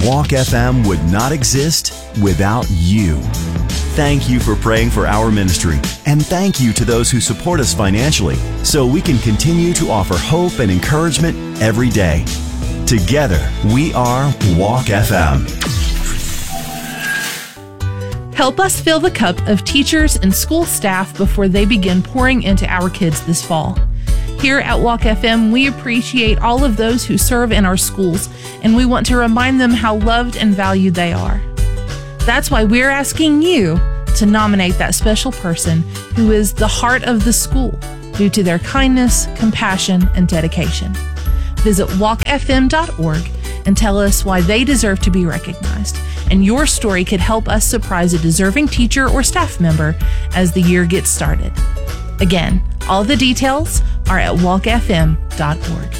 Walk FM would not exist without you. Thank you for praying for our ministry, and thank you to those who support us financially so we can continue to offer hope and encouragement every day. Together, we are Walk FM. Help us fill the cup of teachers and school staff before they begin pouring into our kids this fall. Here at Walk FM, we appreciate all of those who serve in our schools, and we want to remind them how loved and valued they are. That's why we're asking you to nominate that special person who is the heart of the school due to their kindness, compassion, and dedication. Visit walkfm.org and tell us why they deserve to be recognized. And your story could help us surprise a deserving teacher or staff member as the year gets started. Again, all the details are at walkfm.org.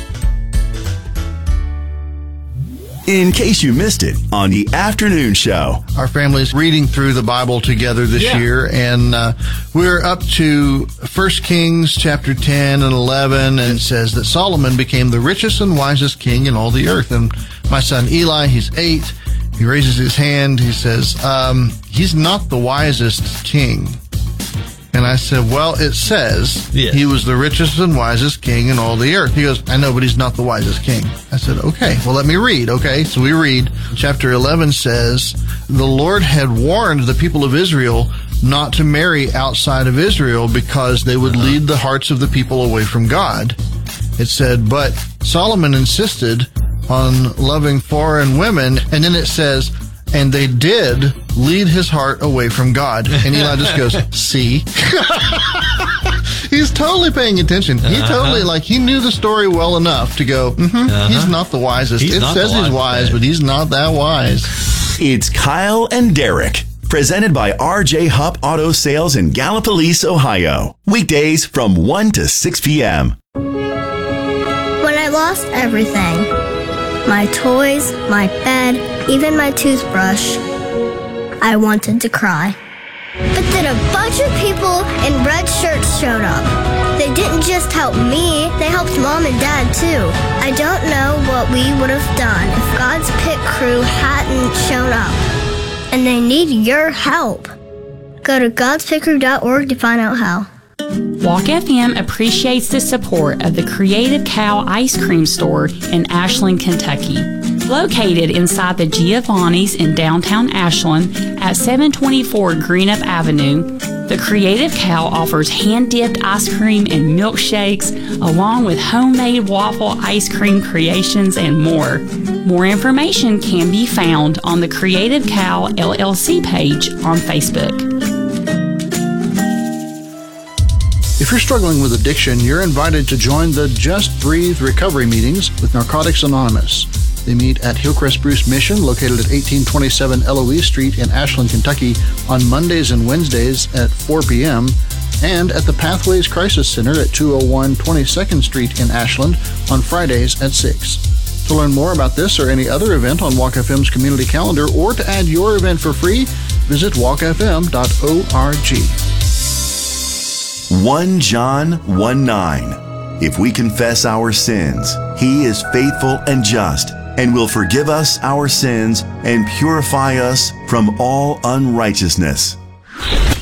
In case you missed it on the afternoon show. Our family's reading through the Bible together this year, and we're up to 1 Kings chapter 10 and 11, and it says that Solomon became the richest and wisest king in all the earth. And my son Eli, he's 8, he raises his hand, he says, he's not the wisest king. And I said, well, it says he was the richest and wisest king in all the earth. He goes, I know, but he's not the wisest king. I said, okay, well, let me read. Okay, so we read. Chapter 11 says, the Lord had warned the people of Israel not to marry outside of Israel because they would lead the hearts of the people away from God. It said, but Solomon insisted on loving foreign women. And then it says, and they did lead his heart away from God. And Eli just goes, see? He's totally paying attention. He totally, he knew the story well enough to go, he's not the wisest. It says he's wise, but he's not that wise. It's Kyle and Derek, presented by RJ Hupp Auto Sales in Gallipolis, Ohio. Weekdays from 1 to 6 p.m. When I lost everything, my toys, my bed, even my toothbrush, I wanted to cry. But then a bunch of people in red shirts showed up. They didn't just help me, they helped Mom and Dad too. I don't know what we would have done if God's pit crew hadn't shown up. And they need your help. Go to godspitcrew.org to find out how. Walk FM appreciates the support of the Creative Cow Ice Cream Store in Ashland, Kentucky. Located inside the Giovanni's in downtown Ashland at 724 Greenup Avenue, the Creative Cow offers hand-dipped ice cream and milkshakes, along with homemade waffle ice cream creations and more. More information can be found on the Creative Cow LLC page on Facebook. If you're struggling with addiction, you're invited to join the Just Breathe recovery meetings with Narcotics Anonymous. They meet at Hillcrest Bruce Mission, located at 1827 Eloise Street in Ashland, Kentucky, on Mondays and Wednesdays at 4 p.m., and at the Pathways Crisis Center at 201 22nd Street in Ashland on Fridays at 6. To learn more about this or any other event on Walk FM's community calendar, or to add your event for free, visit walkfm.org. 1 John 1:9. If we confess our sins, He is faithful and just, and will forgive us our sins and purify us from all unrighteousness.